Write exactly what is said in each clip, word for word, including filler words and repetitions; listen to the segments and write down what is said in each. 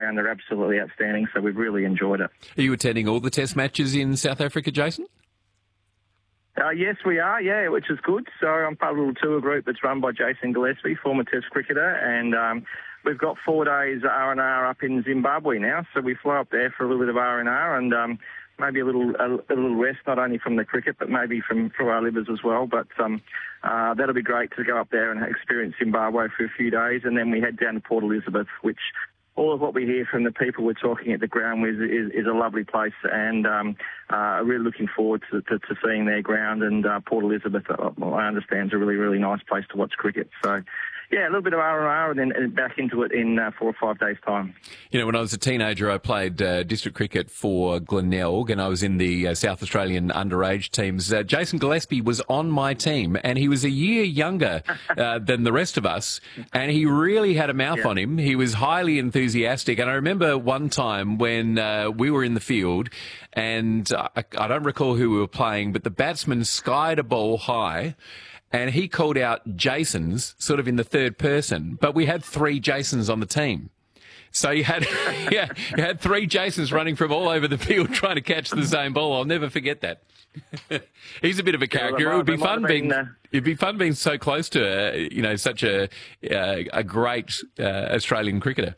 background. They're absolutely outstanding, so we've really enjoyed it. Are you attending all the Test matches in South Africa, Jason? Uh, yes, we are, yeah, which is good. So I'm part of a little tour group that's run by Jason Gillespie, former Test cricketer, and um, we've got four days R and R up in Zimbabwe now. So we fly up there for a little bit of R and R and um, maybe a little a, a little rest, not only from the cricket, but maybe from for our livers as well. But um, uh, that'll be great to go up there and experience Zimbabwe for a few days, and then we head down to Port Elizabeth, which all of what we hear from the people we're talking at the ground with is, is a lovely place, and um, uh, really looking forward to, to, to seeing their ground. And uh, Port Elizabeth, I understand, is a really, really nice place to watch cricket. So, yeah, a little bit of R and R and then and back into it in uh, four or five days' time. You know, when I was a teenager, I played uh, district cricket for Glenelg, and I was in the uh, South Australian underage teams. Uh, Jason Gillespie was on my team, and he was a year younger uh, than the rest of us, and he really had a mouth yeah. on him. He was highly enthusiastic, and I remember one time when uh, we were in the field, and I, I don't recall who we were playing, but the batsman skied a ball high, and he called out Jason's sort of in the third person, but we had three Jasons on the team. So you had, yeah, you had three Jasons running from all over the field trying to catch the same ball. I'll never forget that. He's a bit of a character. Yeah, well, it would be it fun been, being, uh... it'd be fun being so close to, uh, you know, such a uh, a great uh, Australian cricketer.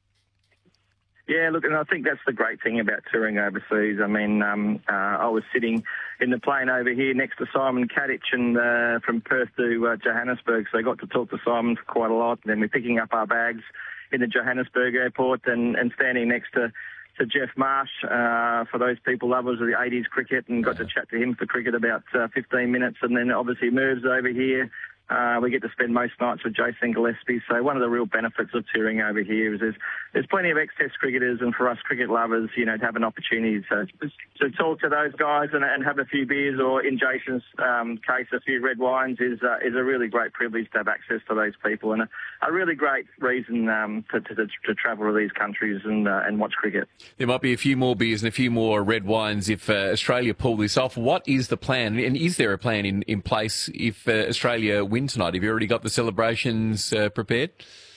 Yeah, look, and I think that's the great thing about touring overseas. I mean, um, uh, I was sitting in the plane over here next to Simon Kadich and uh, from Perth to uh, Johannesburg, so I got to talk to Simon for quite a lot. And then we're picking up our bags in the Johannesburg airport and, and standing next to, to Jeff Marsh, uh, for those people lovers of the eighties cricket, and got to chat to him for cricket about uh, fifteen minutes. And then obviously Merv's over here. Uh, we get to spend most nights with Jason Gillespie. So one of the real benefits of touring over here is there's, there's plenty of ex-Test cricketers, and for us cricket lovers, you know, to have an opportunity to, to talk to those guys and, and have a few beers, or in Jason's um, case, a few red wines, is uh, is a really great privilege to have access to those people, and a, a really great reason um, to, to, to travel to these countries and uh, and watch cricket. There might be a few more beers and a few more red wines if uh, Australia pull this off. What is the plan, and is there a plan in, in place if uh, Australia wins tonight? Have you already got the celebrations uh, prepared?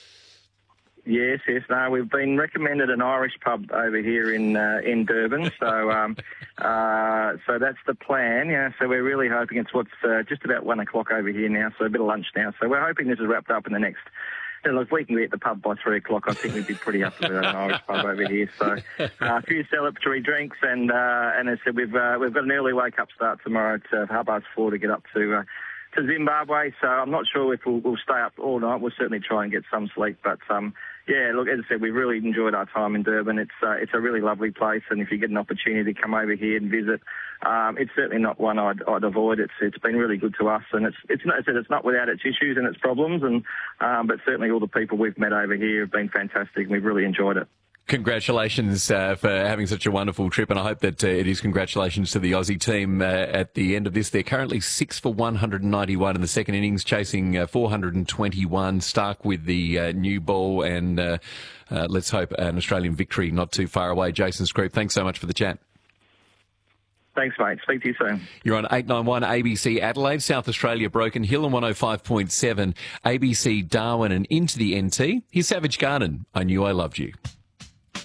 Yes, yes. No, we've been recommended an Irish pub over here in uh, in Durban, so um, uh, so that's the plan. Yeah, so we're really hoping it's what's uh, just about one o'clock over here now, so a bit of lunch now. So we're hoping this is wrapped up in the next. And look, if we can be at the pub by three o'clock, I think we'd be pretty up with an Irish pub over here. So uh, a few celebratory drinks, and uh, and as I said, we've uh, we've got an early wake up start tomorrow at half past four to get up to. Uh, to Zimbabwe, so I'm not sure if we'll, we'll stay up all night. We'll certainly try and get some sleep, but um, yeah, look, as I said, we've really enjoyed our time in Durban. It's uh, it's a really lovely place, and if you get an opportunity to come over here and visit, um, it's certainly not one I'd, I'd avoid. It's it's been really good to us, and it's it's not, I said, it's not without its issues and its problems, and um, but certainly all the people we've met over here have been fantastic, and we've really enjoyed it. Congratulations uh, for having such a wonderful trip, and I hope that uh, it is congratulations to the Aussie team uh, at the end of this. They're currently six for one hundred ninety-one in the second innings, chasing uh, four hundred twenty-one. Stark with the uh, new ball, and uh, uh, let's hope an Australian victory not too far away. Jason Scroop, thanks so much for the chat. Thanks, mate. Speak to you soon. You're on eight ninety-one A B C Adelaide, South Australia, Broken Hill, and one oh five point seven A B C Darwin, and into the N T. Here's Savage Garden. I Knew I Loved You.